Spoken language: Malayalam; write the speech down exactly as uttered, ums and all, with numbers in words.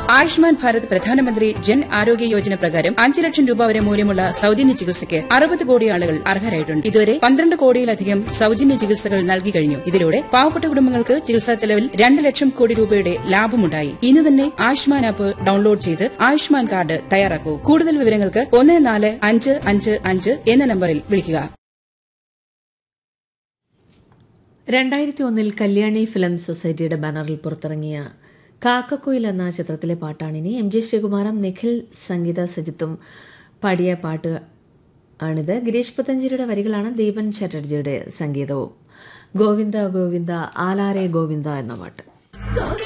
ആയുഷ്മാൻ ഭാരത് പ്രധാനമന്ത്രി ജൻ ആരോഗ്യ യോജന പ്രകാരം അഞ്ച് ലക്ഷം രൂപ വരെ മൂല്യമുള്ള സൌജന്യ ചികിത്സയ്ക്ക് അറുപത് കോടി ആളുകൾ അർഹരായിട്ടുണ്ട്. ഇതുവരെ പന്ത്രണ്ട് കോടിയിലധികം സൌജന്യ ചികിത്സകൾ നൽകി കഴിഞ്ഞു. ഇതിലൂടെ പാവപ്പെട്ട കുടുംബങ്ങൾക്ക് ചികിത്സാ ചെലവിൽ രണ്ട് ലക്ഷം കോടി രൂപയുടെ ലാഭമുണ്ടായി. ഇന്ന് തന്നെ ആയുഷ്മാൻ ആപ്പ് ഡൌൺലോഡ് ചെയ്ത് ആയുഷ്മാൻ കാർഡ് തയ്യാറാക്കൂ. കൂടുതൽ വിവരങ്ങൾക്ക് ഒന്ന് നാല് അഞ്ച് അഞ്ച് അഞ്ച് എന്ന നമ്പറിൽ വിളിക്കുക. രണ്ടായിരത്തി ഒന്നിൽ കല്യാണി ഫിലിം സൊസൈറ്റിയുടെ ബാനറിൽ പുറത്തിറങ്ങിയ കാക്കക്കുയിൽ എന്ന ചിത്രത്തിലെ പാട്ടാണിനി. എം ജി ശ്രീകുമാറും നിഖിൽ സംഗീത സജിത്തും പാടിയ പാട്ട് ആണിത്. ഗിരീഷ് പുത്തഞ്ചേരിയുടെ വരികളാണ് ദീപൻ ചാറ്റർജിയുടെ സംഗീതവും. ഗോവിന്ദ ഗോവിന്ദ ആലാരെ ഗോവിന്ദ എന്ന പാട്ട്.